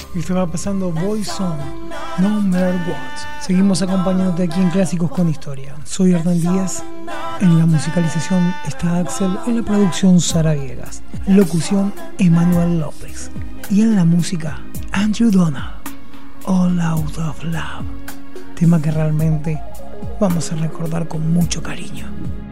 y estaba pasando Boyzone, No Matter What. Seguimos acompañándote aquí en Clásicos con Historia. Soy Hernán Díaz, en la musicalización está Axel, en la producción Sara Viegas, locución Emanuel López y en la música Andrew Donald, All Out of Love, tema que realmente vamos a recordar con mucho cariño.